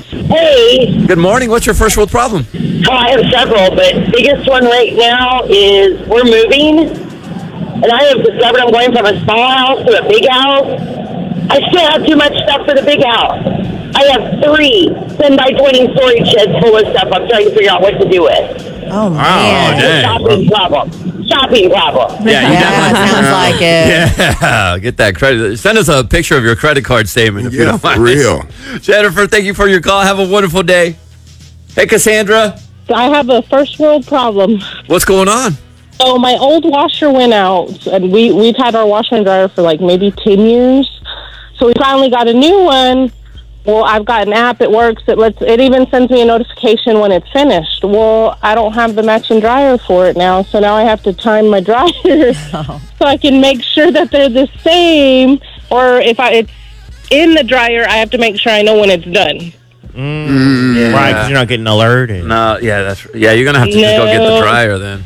Hey, Good morning. What's your first world problem? I have several, but biggest one right now is we're moving, and I have discovered I'm going from a small house to a big house. I still have too much stuff for the big house. I have 3 10-by-20 storage sheds full of stuff I'm trying to figure out what to do with. Oh, man. Oh, dang. Shopping problem. Shopping problem. Yeah, you definitely sounds like it. Yeah, get that credit. Send us a picture of your credit card statement if you Yeah, don't for mind. real. Jennifer, thank you for your call. Have a wonderful day. Hey, Cassandra, I have a first world problem. what's going on? So my old washer went out, and we've had our washer and dryer for like maybe 10 years. So we finally got a new one. Well, I've got an app. It works. It even sends me a notification when it's finished. Well, I don't have the matching dryer for it now, so now I have to time my dryer so I can make sure that they're the same. Or if it's in the dryer, I have to make sure I know when it's done. Right, because you're not getting alerted. No, yeah, you're gonna have to just go get the No. dryer then.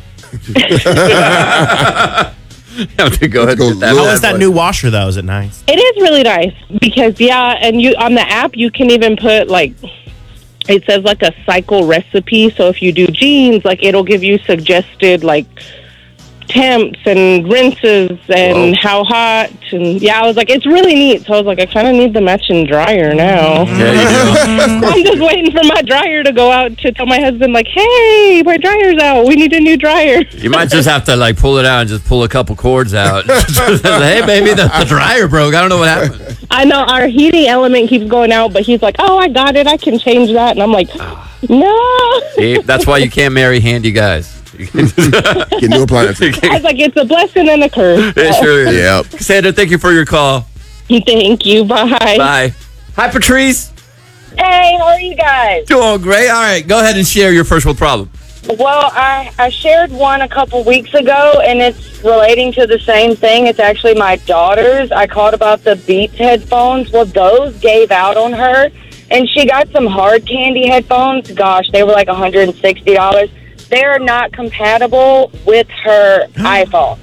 You have to go ahead go and get that. look. How is that new washer, though? Is it nice? It is really nice because, and you on the app, you can even put, like, it says, like, a cycle recipe. So if you do jeans, like, it'll give you suggested, like, temps and rinses and how hot. And, I was like, it's really neat. So I was like, I kind of need the matching dryer now. Yeah, you do. I'm just waiting for my dryer to go out to tell my husband, like, hey, my dryer's out. We need a new dryer. You might just have to like pull it out and just pull a couple cords out. Hey, baby, the dryer broke. I don't know what happened. I know our heating element keeps going out, but he's like, oh, I got it. I can change that. And I'm like, no. See, that's why you can't marry handy guys. Get new appliances. I was like, it's a blessing and a curse. It sure is. Yep. Cassandra, thank you for your call. Thank you. Bye. Bye. Hi, Patrice. Hey, how are you guys? Doing great. All right, go ahead and share your first world problem. Well, I shared one a couple weeks ago, and it's relating to the same thing. It's actually my daughter's. I called about the Beats headphones. Well, those gave out on her, and she got some hard candy headphones. Gosh, they were like $160. They're not compatible with her iPhone.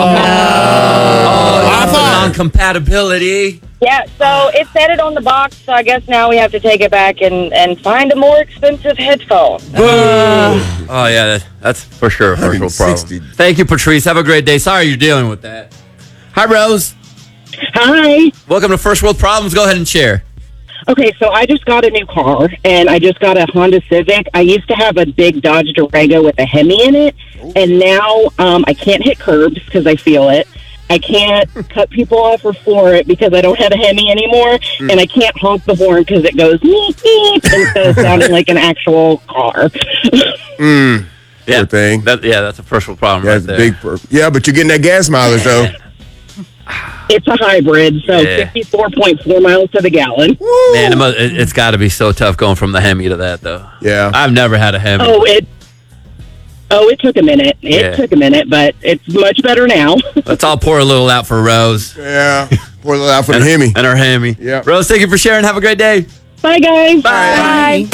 Non-compatibility. Yeah, so it said it on the box, so I guess now we have to take it back and find a more expensive headphone. Oh, yeah, that's for sure a first world problem. 160. Thank you, Patrice. Have a great day. Sorry you're dealing with that. Hi, Rose. Hi. Welcome to First World Problems. Go ahead and share. Okay, so I just got a new car, and I just got a Honda Civic. I used to have a big Dodge Durango with a Hemi in it, and now I can't hit curbs because I feel it. I can't cut people off or floor it because I don't have a Hemi anymore, and I can't honk the horn because it goes meep, meep, instead of sounding like an actual car. Yeah, Poor thing. That's a first world problem That's right a there. big Yeah, but you're getting that gas mileage, though. It's a hybrid, so Yeah. 54.4 miles to the gallon. Man, it's got to be so tough going from the Hemi to that, though. Yeah. I've never had a Hemi. It took a minute. It took a minute, but it's much better now. Let's all pour a little out for Rose. Yeah. Pour a little out for the Hemi. And her Hemi. Yeah. Rose, thank you for sharing. Have a great day. Bye, guys. Bye.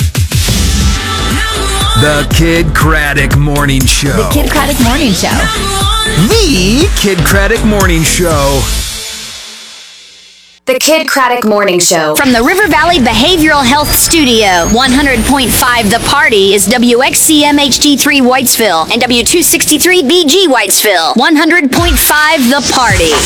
The Kid Craddock Morning Show. The Kid Craddock Morning Show. The Kid Craddock Morning Show. The Kid Craddock Morning Show. From the River Valley Behavioral Health Studio, 100.5 The Party is WXCM HD3 Whitesville and W263BG Whitesville, 100.5 The Party.